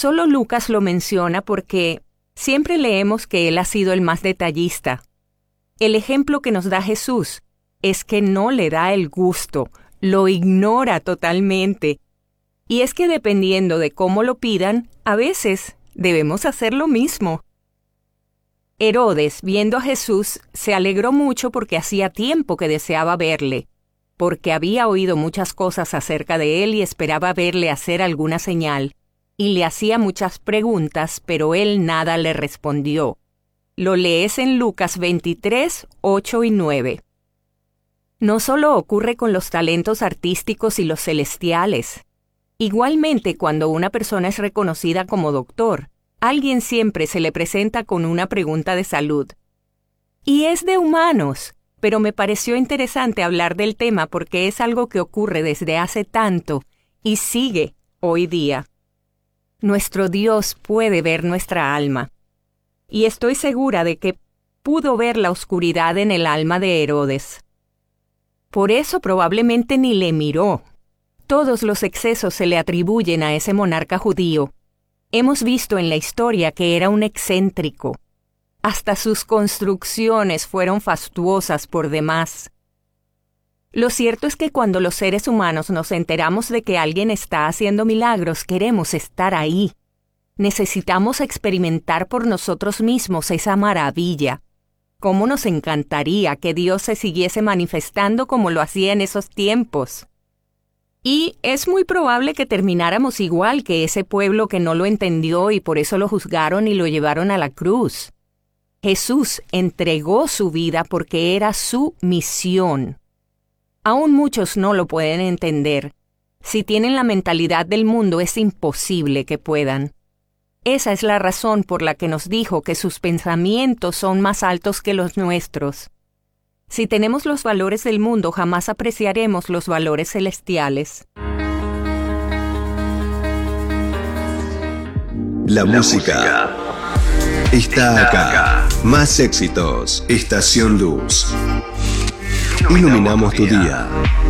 solo Lucas lo menciona porque siempre leemos que él ha sido el más detallista. El ejemplo que nos da Jesús es que no le da el gusto, lo ignora totalmente. Y es que dependiendo de cómo lo pidan, a veces debemos hacer lo mismo. Herodes, viendo a Jesús, se alegró mucho porque hacía tiempo que deseaba verle, porque había oído muchas cosas acerca de él y esperaba verle hacer alguna señal, y le hacía muchas preguntas, pero él nada le respondió. Lo lees en Lucas 23, 8 y 9. No solo ocurre con los talentos artísticos y los celestiales. Igualmente, cuando una persona es reconocida como doctor, alguien siempre se le presenta con una pregunta de salud. Y es de humanos, pero me pareció interesante hablar del tema porque es algo que ocurre desde hace tanto y sigue hoy día. Nuestro Dios puede ver nuestra alma. Y estoy segura de que pudo ver la oscuridad en el alma de Herodes. Por eso probablemente ni le miró. Todos los excesos se le atribuyen a ese monarca judío. Hemos visto en la historia que era un excéntrico. Hasta sus construcciones fueron fastuosas por demás. Lo cierto es que cuando los seres humanos nos enteramos de que alguien está haciendo milagros, queremos estar ahí. Necesitamos experimentar por nosotros mismos esa maravilla. ¿Cómo nos encantaría que Dios se siguiese manifestando como lo hacía en esos tiempos? Y es muy probable que termináramos igual que ese pueblo que no lo entendió y por eso lo juzgaron y lo llevaron a la cruz. Jesús entregó su vida porque era su misión. Aún muchos no lo pueden entender. Si tienen la mentalidad del mundo, es imposible que puedan. Esa es la razón por la que nos dijo que sus pensamientos son más altos que los nuestros. Si tenemos los valores del mundo, jamás apreciaremos los valores celestiales. La música está acá. Más éxitos. Estación Luz. Iluminamos tu día.